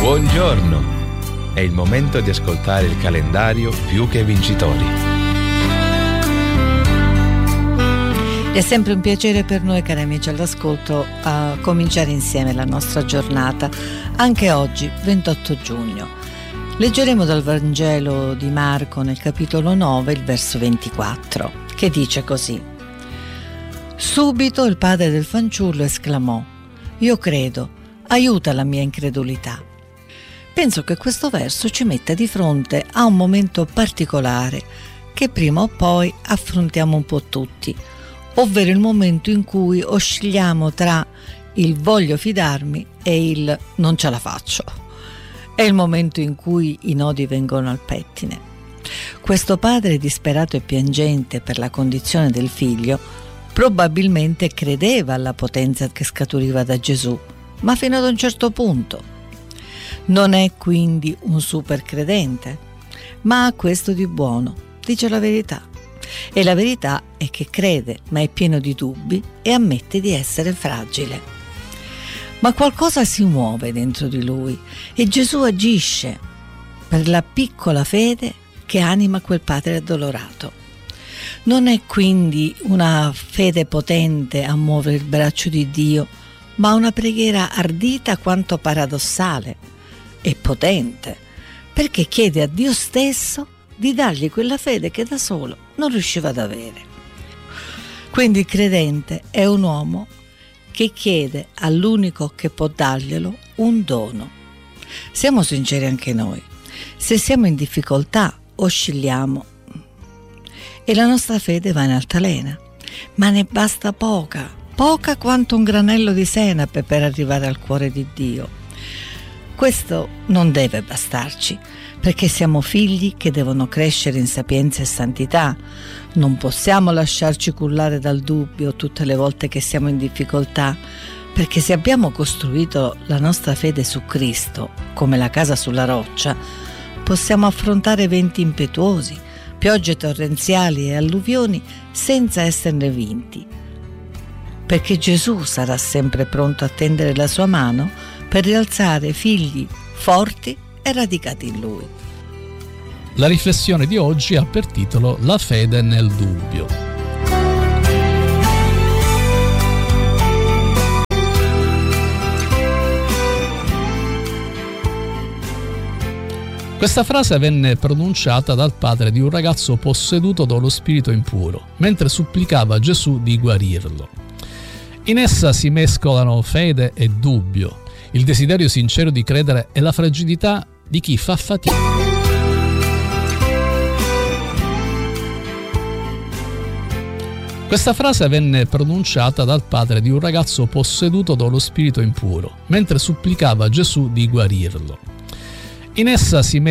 Buongiorno! È il momento di ascoltare il calendario Più che Vincitori. È sempre un piacere per noi, cari amici all'ascolto, a cominciare insieme la nostra giornata, anche oggi, 28 giugno. Leggeremo dal Vangelo di Marco nel capitolo 9, il verso 24, che dice così: Subito il padre del fanciullo esclamò: «Io credo, aiuta la mia incredulità». Penso che questo verso ci metta di fronte a un momento particolare che prima o poi affrontiamo un po' tutti, ovvero il momento in cui oscilliamo tra il voglio fidarmi e il non ce la faccio. È il momento in cui i nodi vengono al pettine. Questo padre disperato e piangente per la condizione del figlio probabilmente credeva alla potenza che scaturiva da Gesù, ma fino ad un certo punto. Non è quindi un super credente, ma ha questo di buono, dice la verità. E la verità è che crede, ma è pieno di dubbi e ammette di essere fragile. Ma qualcosa si muove dentro di lui e Gesù agisce per la piccola fede che anima quel padre addolorato. Non è quindi una fede potente a muovere il braccio di Dio, ma una preghiera ardita quanto paradossale e potente, perché chiede a Dio stesso di dargli quella fede che da solo non riusciva ad avere. Quindi il credente è un uomo che chiede all'unico che può darglielo un dono. Siamo sinceri anche noi: se siamo in difficoltà oscilliamo e la nostra fede va in altalena, ma ne basta poca quanto un granello di senape per arrivare al cuore di Dio. Questo non deve bastarci, perché siamo figli che devono crescere in sapienza e santità. Non possiamo lasciarci cullare dal dubbio tutte le volte che siamo in difficoltà, perché se abbiamo costruito la nostra fede su Cristo, come la casa sulla roccia, possiamo affrontare venti impetuosi, piogge torrenziali e alluvioni senza esserne vinti, perché Gesù sarà sempre pronto a tendere la sua mano per rialzare figli forti e radicati in Lui. La riflessione di oggi ha per titolo La fede nel dubbio. Questa frase venne pronunciata dal padre di un ragazzo posseduto dallo spirito impuro, mentre supplicava a Gesù di guarirlo. In essa si mescolano fede e dubbio, il desiderio sincero di credere e la fragilità di chi fa fatica. Questa frase venne pronunciata dal padre di un ragazzo posseduto dallo spirito impuro, mentre supplicava a Gesù di guarirlo. In essa si